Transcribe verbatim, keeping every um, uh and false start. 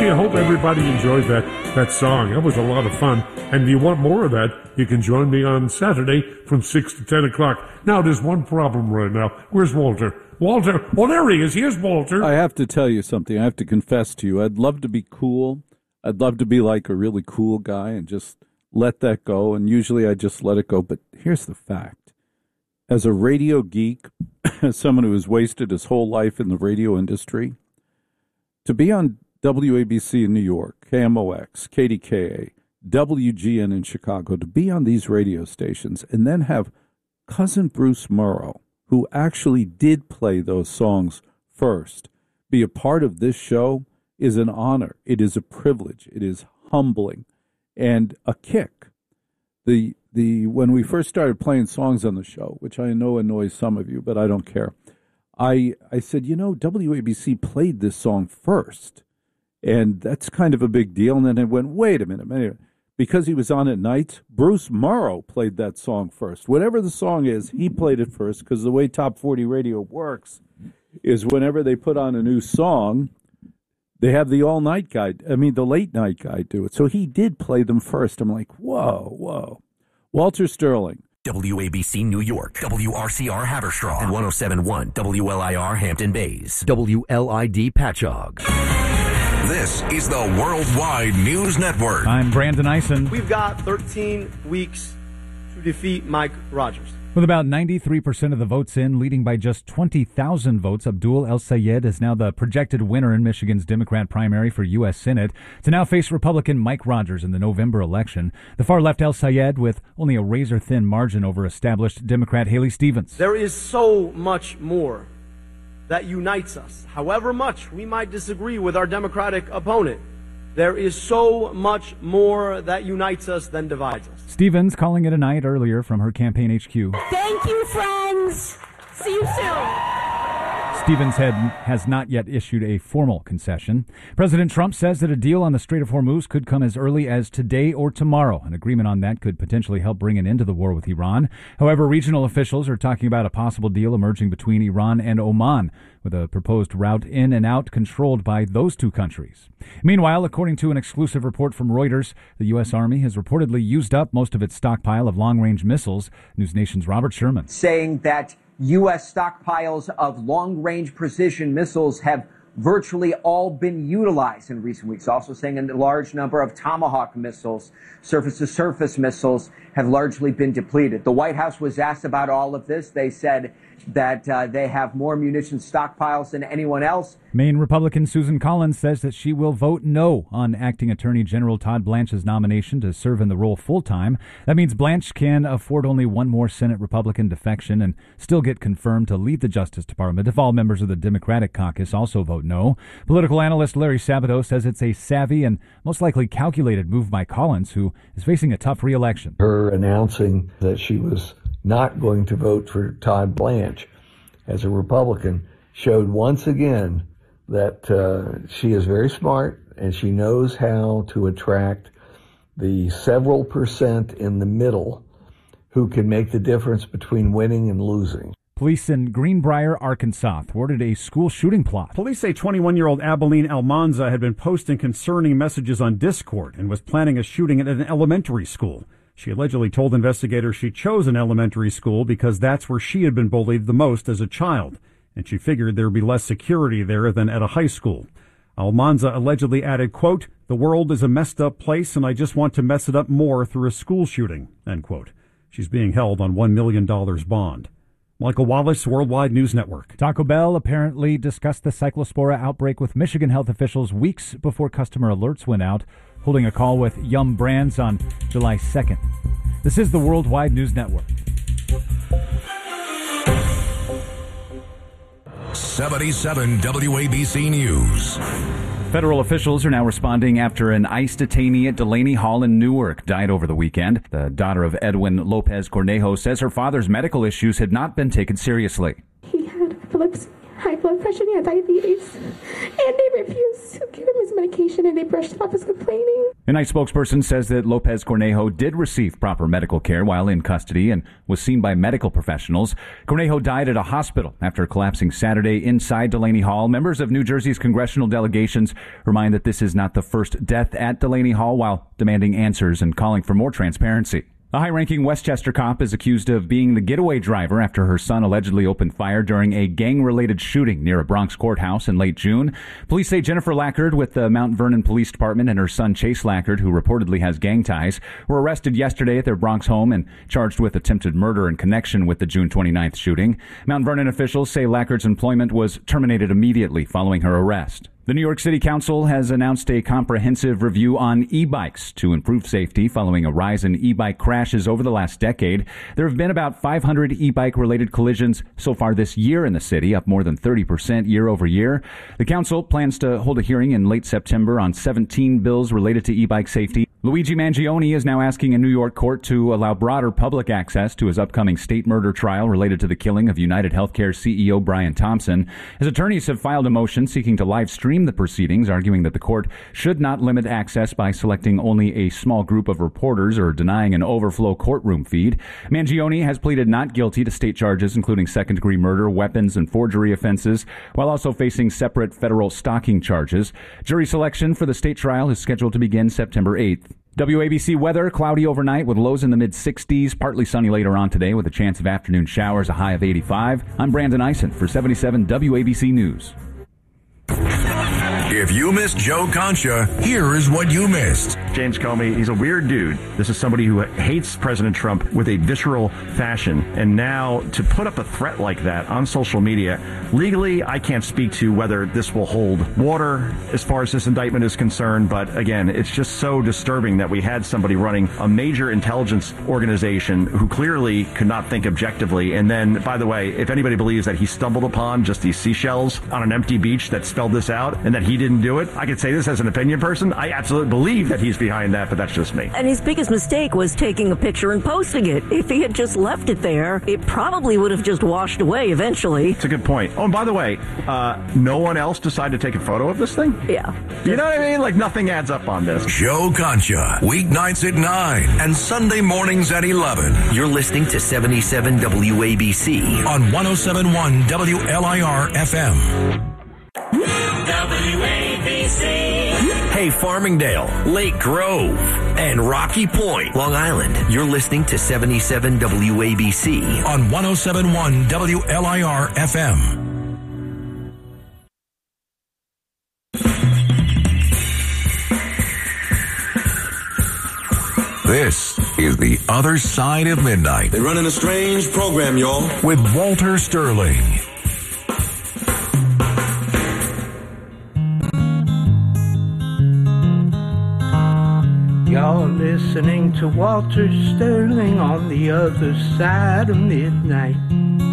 gee, I hope everybody enjoyed that, that song. That was a lot of fun. And if you want more of that, you can join me on Saturday from six to ten o'clock. Now, there's one problem right now. Where's Walter? Walter? Oh, there he is. Here's Walter. I have to tell you something. I have to confess to you. I'd love to be cool. I'd love to be like a really cool guy and just let that go. And usually I just let it go. But here's the fact. As a radio geek, as someone who has wasted his whole life in the radio industry, to be on W A B C in New York, K M O X, K D K A, W G N in Chicago, to be on these radio stations and then have Cousin Bruce Morrow, who actually did play those songs first, be a part of this show is an honor. It is a privilege. It is humbling and a kick. The the when we first started playing songs on the show, which I know annoys some of you, but I don't care, I I said, you know, W A B C played this song first, and that's kind of a big deal. And then it went, wait a minute, minute. Because he was on at night, Bruce Morrow played that song first. Whatever the song is, he played it first, because the way Top forty Radio works is whenever they put on a new song, they have the all-night guy, I mean, the late-night guy do it. So he did play them first. I'm like, whoa, whoa. Walter Sterling. W A B C New York, W R C R Haverstraw, and one oh seven point one W L I R Hampton Bays, W L I D Patchogue. This is the Worldwide News Network. I'm Brandon Eisen. We've got thirteen weeks to defeat Mike Rogers. With about ninety-three percent of the votes in, leading by just twenty thousand votes, Abdul El-Sayed is now the projected winner in Michigan's Democrat primary for U S Senate to now face Republican Mike Rogers in the November election. The far-left El-Sayed with only a razor-thin margin over established Democrat Haley Stevens. There is so much more that unites us. However much we might disagree with our Democratic opponent, there is so much more that unites us than divides us. Stevens calling it a night earlier from her campaign H Q. Thank you, friends. See you soon. Stevens had, has not yet issued a formal concession. President Trump says that a deal on the Strait of Hormuz could come as early as today or tomorrow. An agreement on that could potentially help bring an end to the war with Iran. However, regional officials are talking about a possible deal emerging between Iran and Oman, with a proposed route in and out controlled by those two countries. Meanwhile, according to an exclusive report from Reuters, the U S. Army has reportedly used up most of its stockpile of long-range missiles. News Nation's Robert Sherman. Saying that U S stockpiles of long-range precision missiles have virtually all been utilized in recent weeks. Also saying a large number of Tomahawk missiles, surface-to-surface missiles, have largely been depleted. The White House was asked about all of this. They said that uh, they have more munition stockpiles than anyone else. Maine Republican Susan Collins says that she will vote no on Acting Attorney General Todd Blanche's nomination to serve in the role full-time. That means Blanche can afford only one more Senate Republican defection and still get confirmed to lead the Justice Department if all members of the Democratic caucus also vote no. Political analyst Larry Sabato says it's a savvy and most likely calculated move by Collins, who is facing a tough re-election. Her announcing that she was not going to vote for Todd Blanche as a Republican showed once again that uh, she is very smart and she knows how to attract the several percent in the middle who can make the difference between winning and losing. Police in Greenbrier, Arkansas, thwarted a school shooting plot. Police say twenty-one-year-old Abilene Almanza had been posting concerning messages on Discord and was planning a shooting at an elementary school. She allegedly told investigators she chose an elementary school because that's where she had been bullied the most as a child, and she figured there would be less security there than at a high school. Almanza allegedly added, quote, "The world is a messed up place and I just want to mess it up more through a school shooting," end quote. She's being held on one million dollars bond. Michael Wallace, Worldwide News Network. Taco Bell apparently discussed the Cyclospora outbreak with Michigan health officials weeks before customer alerts went out, holding a call with Yum Brands on July second. This is the Worldwide News Network. seventy-seven W A B C News. Federal officials are now responding after an ICE detainee at Delaney Hall in Newark died over the weekend. The daughter of Edwin Lopez Cornejo says her father's medical issues had not been taken seriously. He had epilepsy, high blood pressure and he had diabetes. And they refused to give him his medication and they brushed it off as complaining. An ICE spokesperson says that Lopez Cornejo did receive proper medical care while in custody and was seen by medical professionals. Cornejo died at a hospital after collapsing Saturday inside Delaney Hall. Members of New Jersey's congressional delegations remind that this is not the first death at Delaney Hall, while demanding answers and calling for more transparency. A high-ranking Westchester cop is accused of being the getaway driver after her son allegedly opened fire during a gang-related shooting near a Bronx courthouse in late June. Police say Jennifer Lackard with the Mount Vernon Police Department and her son Chase Lackard, who reportedly has gang ties, were arrested yesterday at their Bronx home and charged with attempted murder in connection with the June twenty-ninth shooting. Mount Vernon officials say Lackard's employment was terminated immediately following her arrest. The New York City Council has announced a comprehensive review on e-bikes to improve safety following a rise in e-bike crashes over the last decade. There have been about five hundred e-bike related collisions so far this year in the city, up more than thirty percent year over year. The council plans to hold a hearing in late September on seventeen bills related to e-bike safety. Luigi Mangione is now asking a New York court to allow broader public access to his upcoming state murder trial related to the killing of United Healthcare C E O Brian Thompson. His attorneys have filed a motion seeking to live stream the proceedings, arguing that the court should not limit access by selecting only a small group of reporters or denying an overflow courtroom feed. Mangione has pleaded not guilty to state charges, including second-degree murder, weapons, and forgery offenses, while also facing separate federal stalking charges. Jury selection for the state trial is scheduled to begin September eighth. W A B C weather, cloudy overnight with lows in the mid-sixties, partly sunny later on today with a chance of afternoon showers, a high of eighty-five. I'm Brandon Eisen for seventy-seven W A B C News. If you missed Joe Concha, here is what you missed. James Comey, he's a weird dude. This is somebody who hates President Trump with a visceral fashion. And now to put up a threat like that on social media, legally, I can't speak to whether this will hold water as far as this indictment is concerned. But again, it's just so disturbing that we had somebody running a major intelligence organization who clearly could not think objectively. And then, by the way, if anybody believes that he stumbled upon just these seashells on an empty beach that spelled this out and that he didn't do it, I could say this as an opinion person. I absolutely believe that he's behind that, but that's just me. And his biggest mistake was taking a picture and posting it. If he had just left it there, it probably would have just washed away eventually. It's a good point. Oh, and by the way, uh, no one else decided to take a photo of this thing? Yeah. You know what I mean? Like, nothing adds up on this. Joe Concha, weeknights at nine and Sunday mornings at eleven. You're listening to seventy-seven W A B C on one oh seven point one W L I R F M. W A B C. Hey, Farmingdale, Lake Grove, and Rocky Point, Long Island. You're listening to seventy-seven W A B C on one oh seven point one W L I R F M. This is The Other Side of Midnight. They're running a strange program, y'all. With Walter Sterling. You're listening to Walter Sterling on The Other Side of Midnight.